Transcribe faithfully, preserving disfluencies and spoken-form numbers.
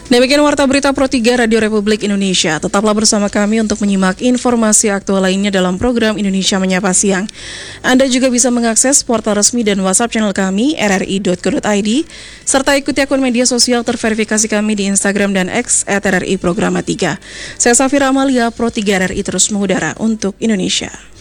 Demikian Warta Berita Pro tiga Radio Republik Indonesia. Tetaplah bersama kami untuk menyimak informasi aktual lainnya dalam program Indonesia Menyapa Siang. Anda juga bisa mengakses portal resmi dan WhatsApp channel kami r r i dot co dot i d serta ikuti akun media sosial terverifikasi kami di Instagram dan X at r r i programa tiga. Saya Safira Amalia, Pro tiga R R I terus mengudara untuk Indonesia.